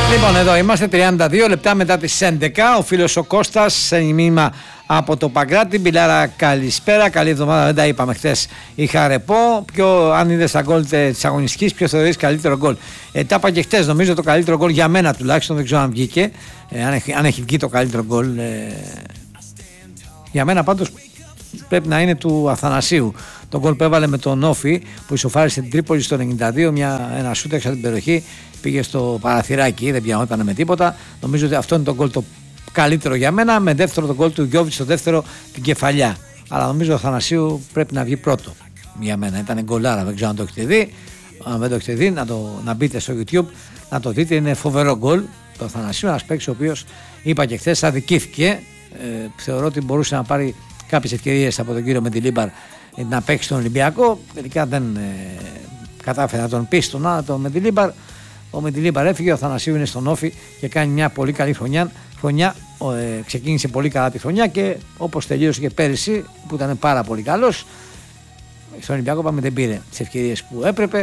Λοιπόν, εδώ είμαστε 32 λεπτά μετά τις 11. Ο φίλος ο Κώστας σε μήνυμα από το Παγκράτη. Μπιλάρα, καλησπέρα. Καλή εβδομάδα. Δεν τα είπαμε χθες. Είχα ρεπό. Αν είδες τα γκολ της αγωνιστικής, ποιο θεωρείς καλύτερο γκολ? Τα είπα και χθες. Νομίζω το καλύτερο γκολ για μένα τουλάχιστον. Δεν ξέρω αν βγήκε. Αν έχει βγει το καλύτερο γκολ. Για μένα πάντως πρέπει να είναι του Αθανασίου. Το γκολ που έβαλε με τον Όφη που ισοφάρισε την Τρίπολη στο 92. Ένα σούτ έξω από την περιοχή. Πήγε στο παραθυράκι, δεν πιανόταν με τίποτα. Νομίζω ότι αυτό είναι το γκολ το καλύτερο για μένα. Με δεύτερο το γκολ του Γιώβιτς, το δεύτερο την κεφαλιά. Αλλά νομίζω ο Αθανασίου πρέπει να βγει πρώτο για μένα. Ήταν γκολάρα, δεν ξέρω αν το έχετε δει. Αν δεν το έχετε δει, να μπείτε στο YouTube να το δείτε. Είναι φοβερό γκολ το Αθανασίου. Ένας παίκτης ο οποίος, είπα και χθες, αδικήθηκε. Θεωρώ ότι μπορούσε να πάρει κάποιες ευκαιρίες από τον κύριο Μεντιλίμπαρ να παίξει στον Ολυμπιακό. Τελικά δεν κατάφερε να τον πείσει τον Μεντιλίμπαρ. Ο Μεντιλίμπαρ έφυγε, ο Αθανασίου είναι στον Όφη και κάνει μια πολύ καλή χρονιά. Ξεκίνησε πολύ καλά τη χρονιά και όπως τελείωσε και πέρυσι που ήταν πάρα πολύ καλός, στον Ολυμπιακό πάμε δεν πήρε τις ευκαιρίες που έπρεπε.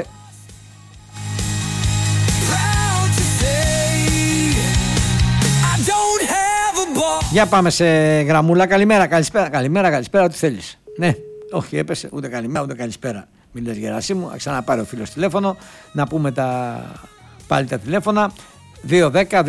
Για πάμε σε γραμμούλα. Καλημέρα, καλησπέρα, ό,τι θέλεις. Ναι, όχι έπεσε, ούτε καλημέρα ούτε καλησπέρα. Μην λες Γερασίμου, ξαναπάρει ο φίλος τηλέφωνο. Να πούμε πάλι τα τηλέφωνα. 210-220-59-43,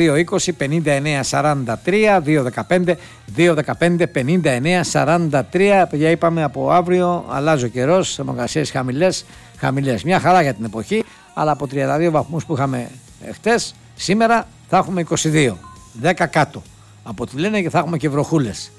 215-215-59-43. Παιδιά, είπαμε από αύριο αλλάζει ο καιρός, θερμοκρασίες χαμηλές. Μια χαρά για την εποχή, αλλά από 32 βαθμούς που είχαμε χτες, σήμερα θα έχουμε 22, 10 κάτω. Από ό,τι λένε και θα έχουμε και βροχούλες.